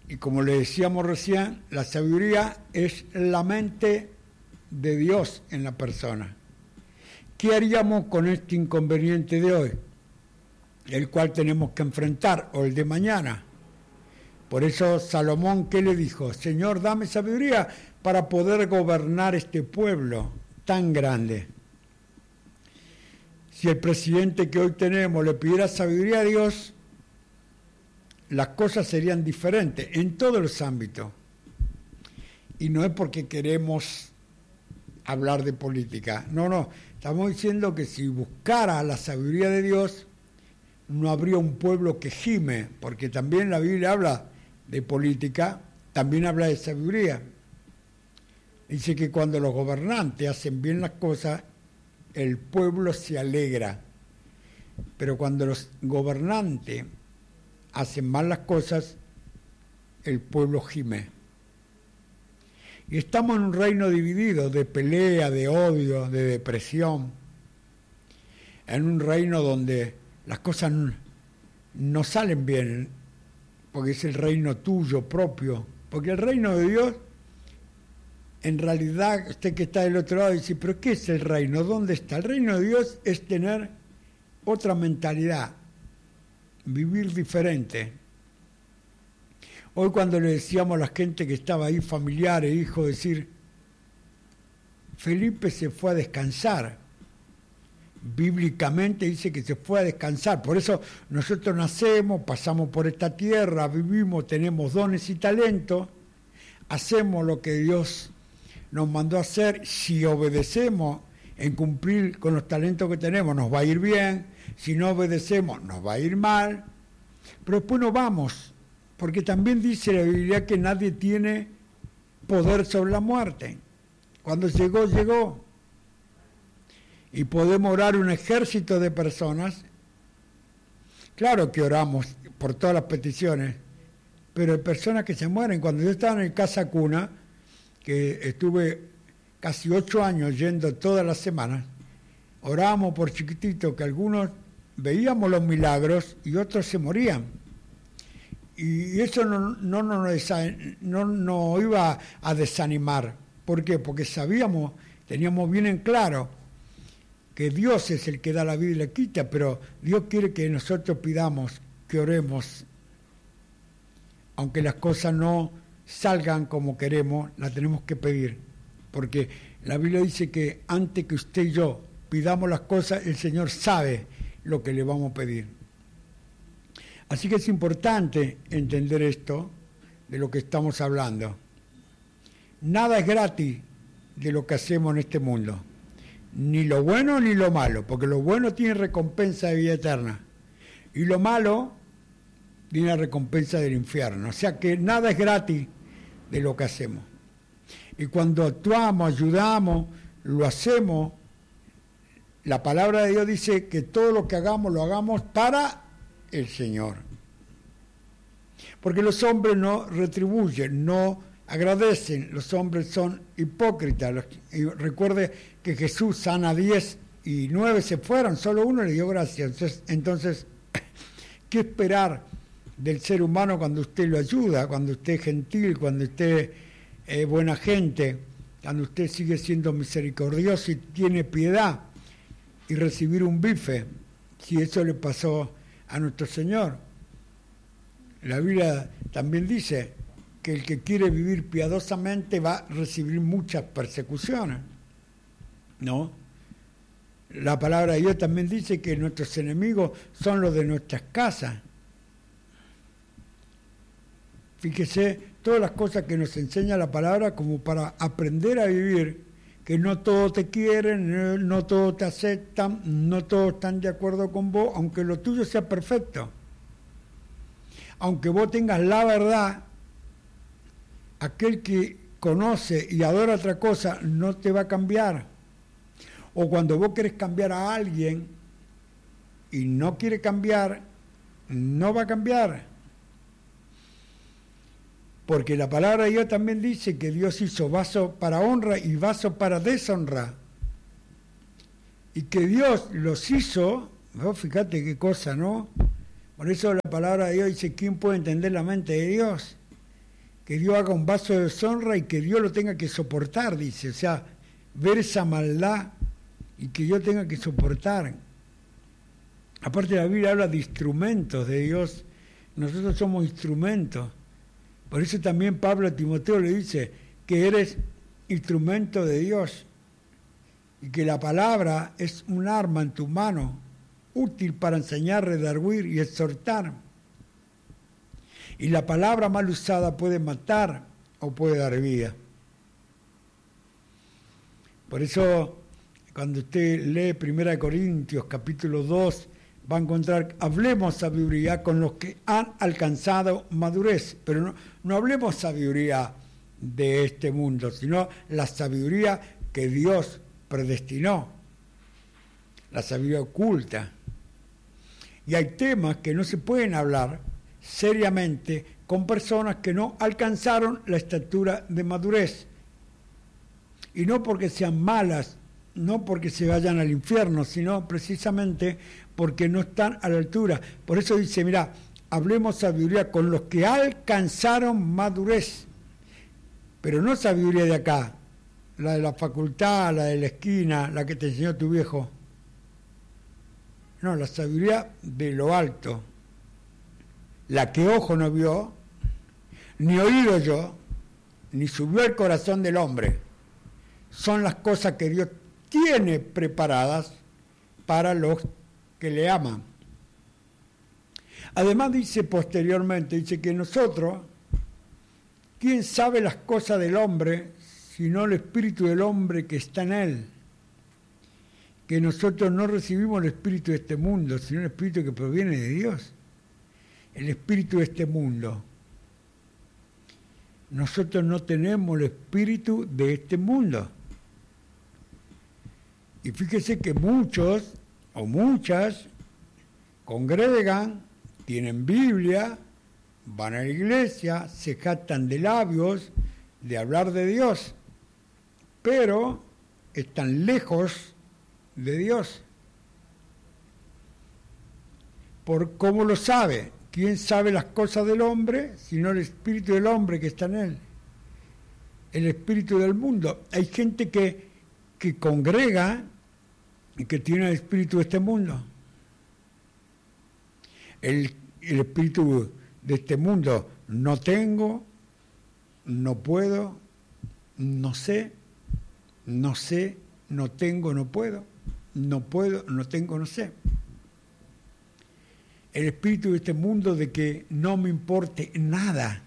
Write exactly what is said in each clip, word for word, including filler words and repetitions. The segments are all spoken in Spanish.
Y como le decíamos recién, la sabiduría es la mente de Dios en la persona. ¿Qué haríamos con este inconveniente de hoy? El cual tenemos que enfrentar, o el de mañana. Por eso Salomón, ¿qué le dijo? Señor, dame sabiduría para poder gobernar este pueblo tan grande. Si el presidente que hoy tenemos le pidiera sabiduría a Dios, las cosas serían diferentes en todos los ámbitos. Y no es porque queremos hablar de política. No, no. Estamos diciendo que si buscara la sabiduría de Dios, no habría un pueblo que gime, porque también la Biblia habla de política, también habla de sabiduría. Dice que cuando los gobernantes hacen bien las cosas, el pueblo se alegra. Pero cuando los gobernantes hacen mal las cosas, el pueblo gime. Y estamos en un reino dividido, de pelea, de odio, de depresión. En un reino donde las cosas no salen bien, porque es el reino tuyo propio. Porque el reino de Dios, en realidad, usted que está del otro lado dice, ¿pero qué es el reino? ¿Dónde está? El reino de Dios es tener otra mentalidad, vivir diferente. Hoy cuando le decíamos a la gente que estaba ahí, familiares, hijos, decir, Felipe se fue a descansar. Bíblicamente dice que se fue a descansar. Por eso nosotros nacemos, pasamos por esta tierra, vivimos, tenemos dones y talentos, hacemos lo que Dios nos mandó a hacer. Si obedecemos en cumplir con los talentos que tenemos, nos va a ir bien. Si no obedecemos, nos va a ir mal. Pero después nos vamos. Porque también dice la Biblia que nadie tiene poder sobre la muerte. Cuando llegó, llegó. Y podemos orar un ejército de personas. Claro que oramos por todas las peticiones, pero hay personas que se mueren. Cuando yo estaba en Casa Cuna, que estuve casi ocho años yendo todas las semanas, orábamos por chiquititos, que algunos veíamos los milagros y otros se morían. Y eso no, no, no, no, no iba a desanimar. ¿Por qué? Porque sabíamos, teníamos bien en claro que Dios es el que da la vida y la quita, pero Dios quiere que nosotros pidamos, que oremos. Aunque las cosas no salgan como queremos, las tenemos que pedir. Porque la Biblia dice que antes que usted y yo pidamos las cosas, el Señor sabe lo que le vamos a pedir. Así que es importante entender esto de lo que estamos hablando. Nada es gratis de lo que hacemos en este mundo. Ni lo bueno ni lo malo, porque lo bueno tiene recompensa de vida eterna. Y lo malo tiene recompensa del infierno. O sea que nada es gratis de lo que hacemos. Y cuando actuamos, ayudamos, lo hacemos, la palabra de Dios dice que todo lo que hagamos, lo hagamos para el Señor. Porque los hombres no retribuyen, no agradecen, los hombres son hipócritas. Y recuerde que Jesús sana a diez y nueve se fueron, solo uno le dio gracias. Entonces, entonces, ¿qué esperar del ser humano cuando usted lo ayuda, cuando usted es gentil, cuando usted es buena gente, cuando usted sigue siendo misericordioso y tiene piedad, y recibir un bife, si eso le pasó a nuestro Señor? La Biblia también dice que el que quiere vivir piadosamente va a recibir muchas persecuciones, ¿no? La palabra de Dios también dice que nuestros enemigos son los de nuestras casas. Fíjese, todas las cosas que nos enseña la palabra como para aprender a vivir, que no todos te quieren, no, no todos te aceptan, no todos están de acuerdo con vos, aunque lo tuyo sea perfecto. Aunque vos tengas la verdad, aquel que conoce y adora otra cosa no te va a cambiar. O cuando vos querés cambiar a alguien y no quiere cambiar, no va a cambiar. Porque la palabra de Dios también dice que Dios hizo vaso para honra y vaso para deshonra. Y que Dios los hizo, ¿no? Fíjate qué cosa, ¿no? Por eso la palabra de Dios dice, ¿quién puede entender la mente de Dios? que Dios haga un vaso de deshonra y que Dios lo tenga que soportar, dice. O sea, ver esa maldad y que yo tenga que soportar. Aparte la Biblia habla de instrumentos de Dios. Nosotros somos instrumentos. Por eso también Pablo a Timoteo le dice que eres instrumento de Dios y que la palabra es un arma en tu mano, útil para enseñar, redarguir y exhortar. Y la palabra mal usada puede matar o puede dar vida. Por eso, cuando usted lee primera de Corintios, capítulo dos, va a encontrar, hablemos sabiduría con los que han alcanzado madurez, pero no, no hablemos sabiduría de este mundo, sino la sabiduría que Dios predestinó, la sabiduría oculta. Y hay temas que no se pueden hablar seriamente con personas que no alcanzaron la estatura de madurez. Y no porque sean malas, no porque se vayan al infierno, sino precisamente porque no están a la altura. Por eso dice, mira, hablemos sabiduría con los que alcanzaron madurez, pero no sabiduría de acá, la de la facultad, la de la esquina, la que te enseñó tu viejo. No, la sabiduría de lo alto, la que ojo no vio, ni oído yo, ni subió al corazón del hombre. Son las cosas que Dios tiene preparadas para los que le aman. Además dice posteriormente, dice que nosotros, ¿quién sabe las cosas del hombre sino el espíritu del hombre que está en él? Que nosotros no recibimos el espíritu de este mundo, sino el espíritu que proviene de Dios. El espíritu de este mundo. Nosotros no tenemos el espíritu de este mundo. Y fíjese que muchos o muchas congregan, tienen Biblia, van a la iglesia, se jactan de labios de hablar de Dios, pero están lejos de Dios. ¿Por cómo lo sabe? ¿Quién sabe las cosas del hombre sino el espíritu del hombre que está en él? El espíritu del mundo. Hay gente que, que congrega y que tiene el espíritu de este mundo. El, el espíritu de este mundo, no tengo, no puedo, no sé, no sé, no tengo, no puedo, no puedo, no tengo, no sé. El espíritu de este mundo de que no me importe nada.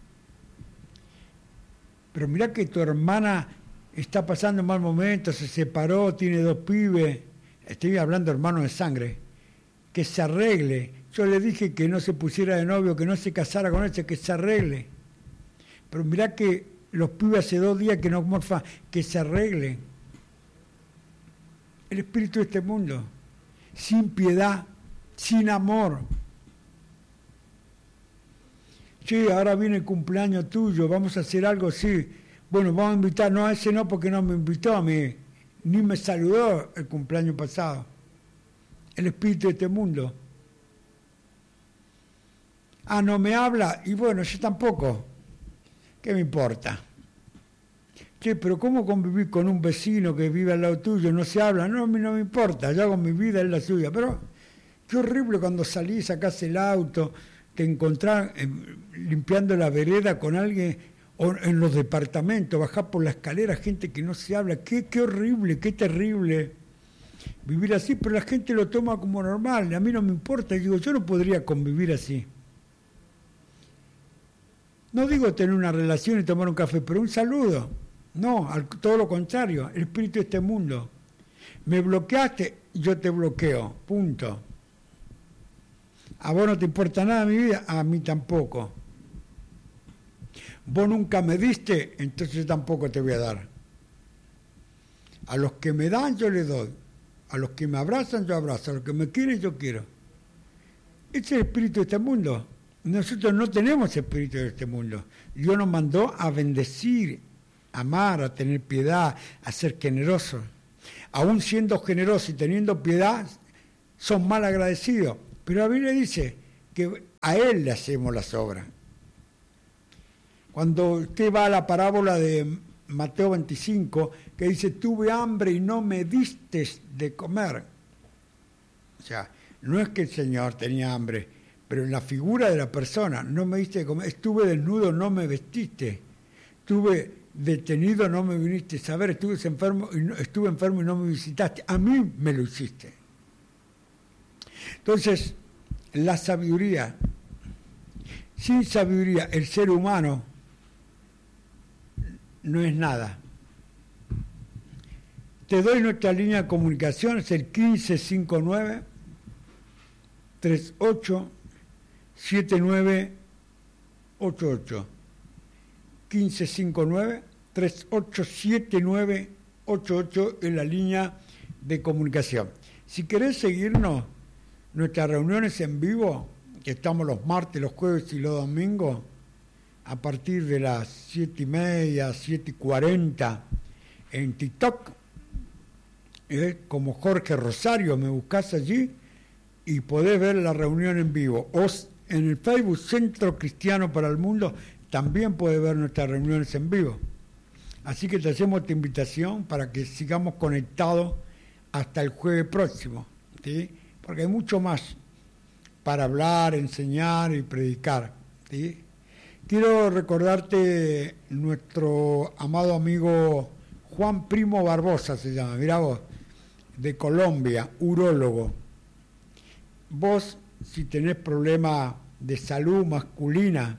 Pero mira que tu hermana está pasando un mal momento, se separó, tiene dos pibes, estoy hablando hermano de sangre, que se arregle. Yo le dije que no se pusiera de novio, que no se casara con ella, que se arregle. Pero mirá que los pibes hace dos días que no morfan, que se arregle. El espíritu de este mundo, sin piedad, sin amor. Sí, ahora viene el cumpleaños tuyo, vamos a hacer algo, sí. Bueno, vamos a invitar, no, a ese no, porque no me invitó a mí, ni me saludó el cumpleaños pasado. El espíritu de este mundo. Ah, no me habla, y bueno, yo tampoco. ¿Qué me importa? Che, pero ¿cómo convivir con un vecino que vive al lado tuyo? No se habla, no, a mí no me importa, yo hago mi vida, es la suya. Pero qué horrible cuando salís, sacás el auto, te encontrás eh, limpiando la vereda con alguien, o en los departamentos, bajás por la escalera, gente que no se habla. Qué, qué horrible, qué terrible vivir así, pero la gente lo toma como normal, a mí no me importa, digo, yo no podría convivir así. No digo tener una relación y tomar un café, pero un saludo. No, al, todo lo contrario, el espíritu de este mundo. Me bloqueaste, yo te bloqueo, punto. A vos no te importa nada mi vida, a mí tampoco. Vos nunca me diste, entonces yo tampoco te voy a dar. A los que me dan, yo les doy. A los que me abrazan, yo abrazo. A los que me quieren, yo quiero. Ese es el espíritu de este mundo. Nosotros no tenemos espíritu de este mundo. Dios nos mandó a bendecir, a amar, a tener piedad, a ser generosos. Aún siendo generosos y teniendo piedad, son mal agradecidos. Pero la Biblia dice que a Él le hacemos las obras. Cuando usted va a la parábola de Mateo veinticinco, que dice, tuve hambre y no me diste de comer. O sea, no es que el Señor tenía hambre, pero en la figura de la persona, no me diste de comer, estuve desnudo, no me vestiste, estuve detenido, no me viniste a ver, estuve enfermo, y no, estuve enfermo y no me visitaste, a mí me lo hiciste. Entonces, la sabiduría, sin sabiduría, el ser humano no es nada. Te doy nuestra línea de comunicación, es el quince cincuenta y nueve, treinta y ocho, setenta y nueve, ochenta y ocho. quince cincuenta y nueve, treinta y ocho, setenta y nueve, ochenta y ocho es la línea de comunicación. Si querés seguirnos, nuestras reuniones en vivo, que estamos los martes, los jueves y los domingos, a partir de las siete y media, siete y cuarenta, en TikTok, eh, como Jorge Rosario, me buscás allí y podés ver la reunión en vivo. O en el Facebook Centro Cristiano para el Mundo también podés ver nuestras reuniones en vivo. Así que te hacemos esta invitación para que sigamos conectados hasta el jueves próximo, ¿sí? Porque hay mucho más para hablar, enseñar y predicar, ¿sí? Quiero recordarte nuestro amado amigo Juan Primo Barbosa, se llama, mirá vos, de Colombia, urólogo. Vos, si tenés problemas de salud masculina,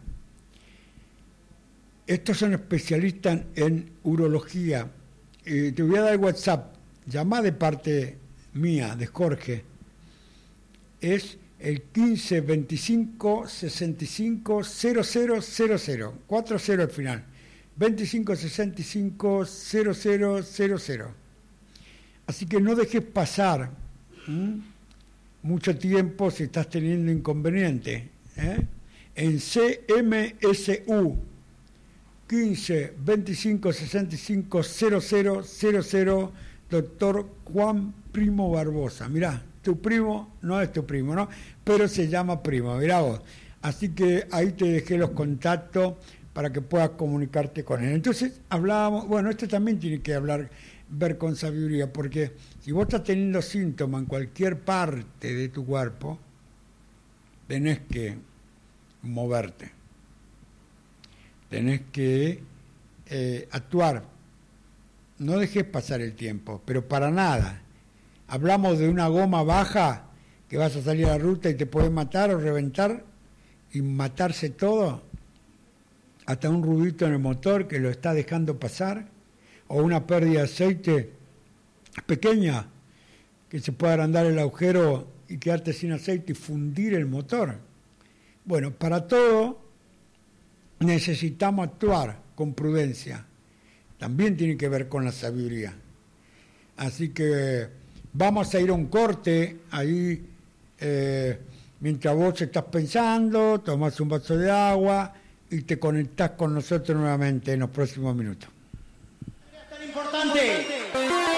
estos son especialistas en urología. Eh, te voy a dar el WhatsApp, llamá de parte mía, de Jorge. Es el quince veinticinco sesenta y cinco cero cero cero cero, cuatro cero al final, veinticinco sesenta y cinco cero cero cero cero. Así que no dejes pasar ¿m? mucho tiempo si estás teniendo inconveniente. ¿eh? En C M S U quince veinticinco sesenta y cinco cero cero cero cero, doctor Juan Primo Barbosa. Mirá, tu primo no es tu primo, ¿no? Pero se llama primo, mirá vos. Así que ahí te dejé los contactos para que puedas comunicarte con él. Entonces hablábamos, bueno, esto también tiene que hablar, ver con sabiduría, porque si vos estás teniendo síntomas en cualquier parte de tu cuerpo, tenés que moverte, tenés que eh, actuar. No dejes pasar el tiempo, pero para nada. Hablamos de una goma baja que vas a salir a la ruta y te puede matar o reventar y matarse todo, hasta un ruidito en el motor que lo está dejando pasar, o una pérdida de aceite pequeña que se puede agrandar el agujero y quedarte sin aceite y fundir el motor. Bueno, para todo necesitamos actuar con prudencia. También tiene que ver con la sabiduría. Así que vamos a ir a un corte ahí, eh, mientras vos estás pensando, tomás un vaso de agua y te conectás con nosotros nuevamente en los próximos minutos.